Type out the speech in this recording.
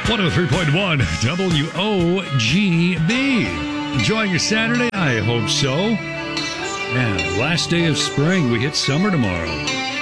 103.1 WOGB. Enjoying your Saturday? I hope so. Yeah, last day of spring. We hit summer tomorrow.